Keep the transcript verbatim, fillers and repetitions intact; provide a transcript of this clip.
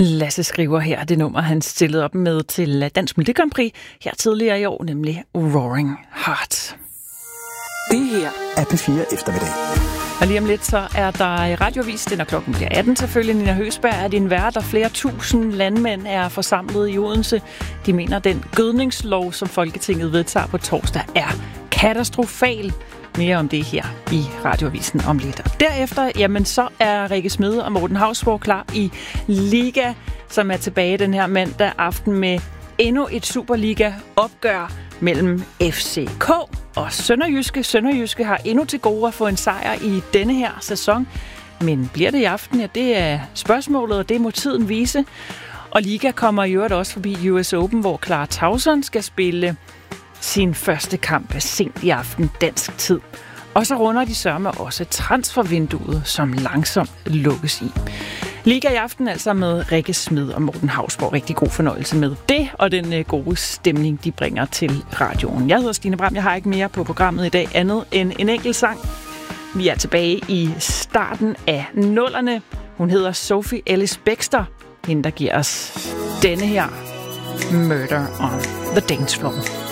Lasse skriver her det nummer, han stillede op med til Dansk Melodi Grand Prix her tidligere i år, nemlig Roaring Heart. Det her er P fire eftermiddag. Og lige om lidt, så er der radioavis, det når klokken bliver atten selvfølgelig. Nina Høgsberg er din vært, og flere tusind landmænd er forsamlet i Odense. De mener, at den gødningslov, som Folketinget vedtager på torsdag, er katastrofal. Mere om det her i radioavisen om lidt. Og derefter, jamen så er Rikke Smede og Morten Hausborg klar i Liga, som er tilbage den her mandag aften med endnu et Superliga-opgør mellem F C K og Sønderjyske. Sønderjyske har endnu til gode at få en sejr i denne her sæson. Men bliver det i aften? Ja, det er spørgsmålet, og det må tiden vise. Og Liga kommer i øvrigt også forbi U S Open, hvor Clara Tauson skal spille sin første kamp sent i aften dansk tid. Og så runder de sørme også transfervinduet, som langsomt lukkes i. Liga i aften altså med Rikke Smed og Morten Hausborg. Rigtig god fornøjelse med det, og den gode stemning, de bringer til radioen. Jeg hedder Stine Bram, jeg har ikke mere på programmet i dag andet end en enkelt sang. Vi er tilbage i starten af nullerne. Hun hedder Sophie Ellis Bextor. Hende, der giver os denne her Murder on the Dance Floor.